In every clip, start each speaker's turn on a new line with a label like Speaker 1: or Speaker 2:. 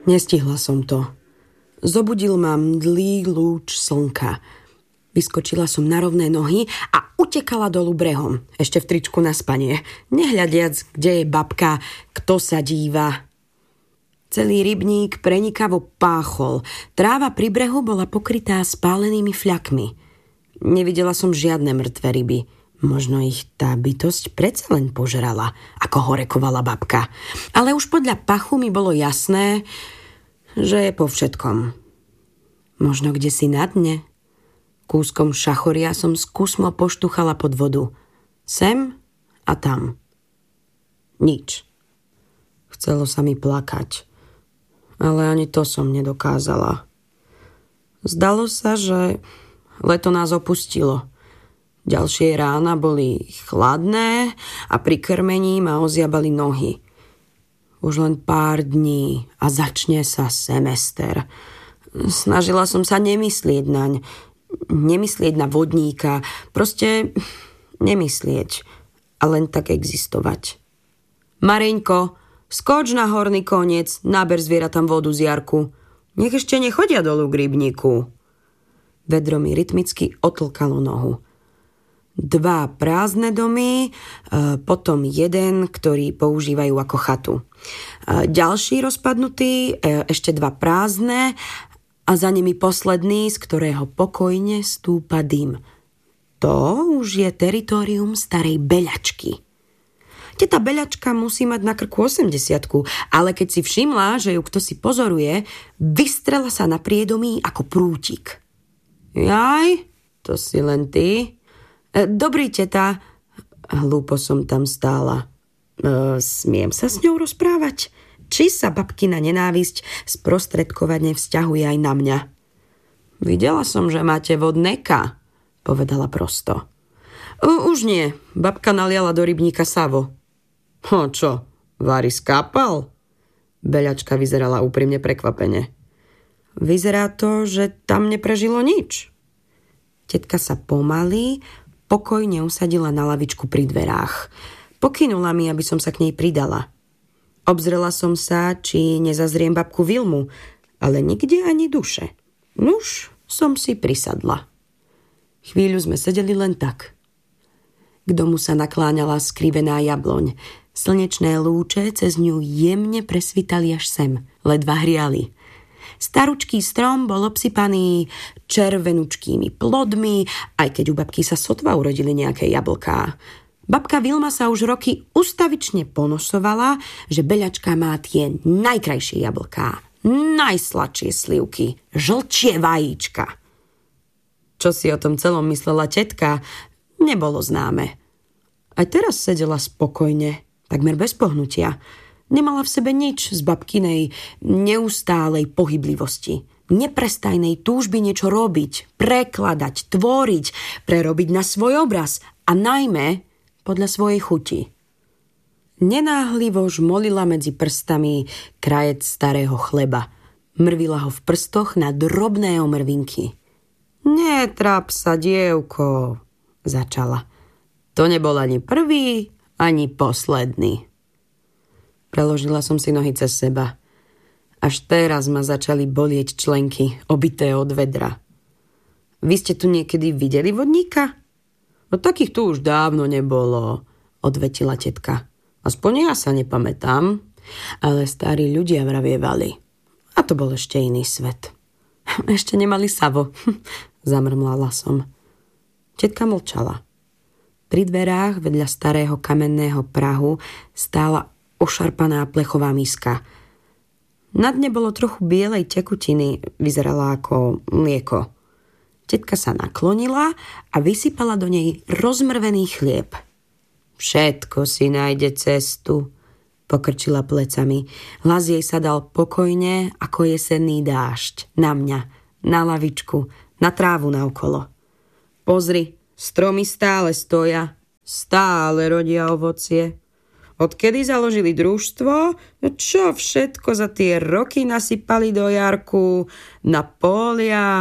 Speaker 1: Nestihla som to. Zobudil ma mdlý lúč slnka. Vyskočila som na rovné nohy a utekala dolu brehom, ešte v tričku na spanie, nehľadiac, kde je babka, kto sa díva. Celý rybník prenikavo páchol. Tráva pri brehu bola pokrytá spálenými fľakmi. Nevidela som žiadne mŕtve ryby. Možno ich tá bytosť predsa len požrala, ako horekovala babka. Ale už podľa pachu mi bolo jasné, že je po všetkom. Možno kdesi na dne. Kúskom šachoria som skúsmo poštuchala pod vodu. Sem a tam. Nič. Chcelo sa mi plakať. Ale ani to som nedokázala. Zdalo sa, že leto nás opustilo. Ďalšie rána boli chladné a pri krmení ma oziabali nohy. Už len pár dní a začne sa semester. Snažila som sa nemyslieť naň. Nemyslieť na vodníka. Proste nemyslieť. A len tak existovať. Mareňko, skoč na horný koniec, naber zvieratám vodu z jarku. Nech ešte nechodia dolu k rybníku. Vedro mi rytmicky otlkalo nohu. 2 prázdne domy, potom jeden, ktorý používajú ako chatu. Ďalší rozpadnutý, ešte 2 prázdne a za nimi posledný, z ktorého pokojne stúpa dym. To už je teritorium starej Beľačky. Teta Beľačka musí mať na krku 80-ku, ale keď si všimla, že ju kto si pozoruje, vystrela sa na priedomí ako prútik. Jaj, to si len ty? Dobrý, teta. Hlúpo som tam stála. Smiem sa s ňou rozprávať? Či sa babkina nenávisť sprostredkovane vzťahuje aj na mňa? Videla som, že máte vodneka, povedala prosto. Už nie, babka naliala do rybníka savo. Čo, Vári skápal? Beľačka vyzerala úprimne prekvapene. Vyzerá to, že tam neprežilo nič. Tetka sa pomaly, pokojne usadila na lavičku pri dverách. Pokynula mi, aby som sa k nej pridala. Obzrela som sa, či nezazriem babku Vilmu, ale nikde ani duše. Nuž, som si prisadla. Chvíľu sme sedeli len tak. K domu sa nakláňala skrivená jabloň. Slnečné lúče cez ňu jemne presvitali až sem, ledva hriali. Staručký strom bol obsypaný červenučkými plodmi, aj keď u babky sa sotva urodili nejaké jablká. Babka Vilma sa už roky ustavične ponosovala, že Beľačka má tie najkrajšie jablká, najsladšie slivky, žlčie vajíčka. Čo si o tom celom myslela tetka, nebolo známe. Aj teraz sedela spokojne, takmer bez pohnutia. Nemala v sebe nič z babkinej neustálej pohyblivosti, neprestajnej túžby niečo robiť, prekladať, tvoriť, prerobiť na svoj obraz a najmä podľa svojej chuti. Nenáhlivo žmolila medzi prstami krajec starého chleba. Mrvila ho v prstoch na drobné omrvinky. Netráp sa, dievko, začala. To nebol ani prvý, ani posledný. Preložila som si nohy cez seba. Až teraz ma začali bolieť členky, obité od vedra. Vy ste tu niekedy videli vodníka? No takých tu už dávno nebolo, odvetila tetka. Aspoň ja sa nepamätám, ale starí ľudia vravievali. A to bol ešte iný svet. Ešte nemali savo, zamrmlala som. Tetka mlčala. Pri dverách vedľa starého kamenného prahu stála ošarpaná plechová miska. Na dne bolo trochu bielej tekutiny, vyzerala ako mlieko. Tetka sa naklonila a vysypala do nej rozmrvený chlieb. Všetko si nájde cestu, pokrčila plecami. Hlas jej sa dal pokojne ako jesenný dážď. Na mňa, na lavičku, na trávu naokolo. Pozri, stromy stále stoja, stále rodia ovocie. Odkedy založili družstvo, čo všetko za tie roky nasypali do jarku, na polia.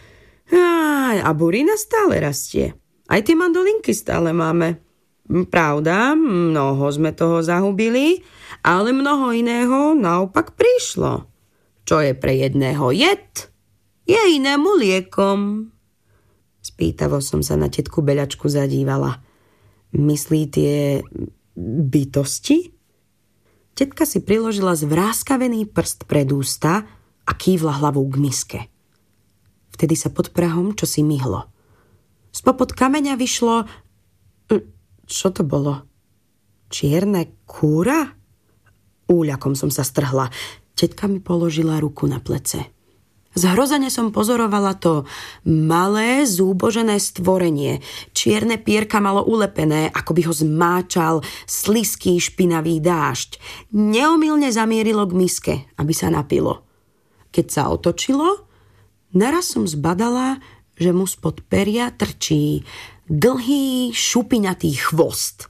Speaker 1: A burina stále rastie. Aj tie mandolinky stále máme. Pravda, mnoho sme toho zahubili, ale mnoho iného naopak prišlo. Čo je pre jedného jed, je inému liekom. Spýtavo som sa na tetku Beľačku zadívala. Myslí tie bytosti? Tetka si priložila zvráskavený prst pred ústa a kývla hlavou k miske. Vtedy sa pod prahom čosi myhlo. Spopod kameňa vyšlo... Čo to bolo? Čierne kúra? Úľakom som sa strhla. Tetka mi položila ruku na plece. Zhrozene som pozorovala to malé, zúbožené stvorenie. Čierne pierka malo ulepené, ako by ho zmáčal slizký špinavý dážď. Neomylne zamierilo k miske, aby sa napilo. Keď sa otočilo, naraz som zbadala, že mu spod peria trčí dlhý, šupiňatý chvost.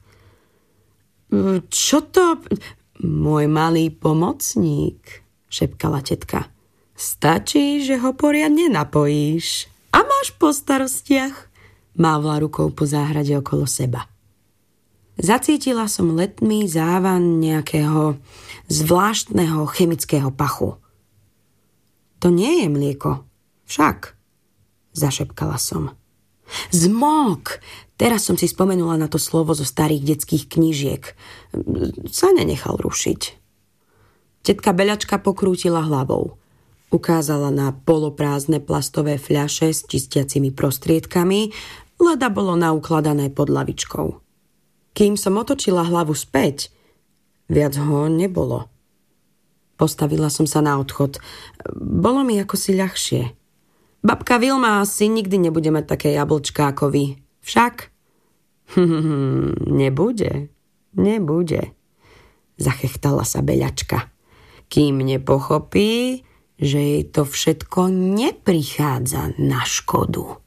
Speaker 1: Čo to... Môj malý pomocník, šepkala tetka. Stačí, že ho poriadne napojíš. A máš po starostiach. Mávla rukou po záhrade okolo seba. Zacítila som letmý závan nejakého zvláštneho chemického pachu. To nie je mlieko. Však, zašepkala som. Zmok! Teraz som si spomenula na to slovo zo starých detských knížiek. Sa nenechal rušiť. Tetka Beľačka pokrútila hlavou. Ukázala na poloprázdne plastové fľaše s čistiacimi prostriedkami, leda bolo naukladané pod lavičkou. Kým som otočila hlavu späť, viac ho nebolo. Postavila som sa na odchod. Bolo mi ako si ľahšie. Babka Vilma asi nikdy nebude mať také jablčká ako vy. Však? Nebude. Zachechtala sa Beľačka. Kým nepochopí, že jej to všetko neprichádza na škodu.